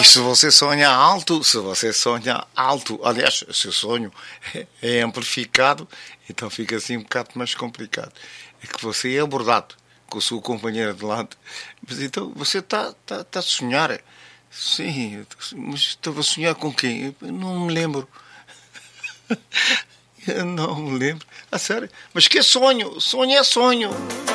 E se você sonha alto, aliás, o seu sonho é amplificado, então fica assim um bocado mais complicado. É que você é abordado com a sua companheira de lado, mas então você está a sonhar. Sim, mas estava a sonhar com quem? Eu não me lembro. Eu não me lembro. A sério? Mas que é sonho? Sonho é sonho.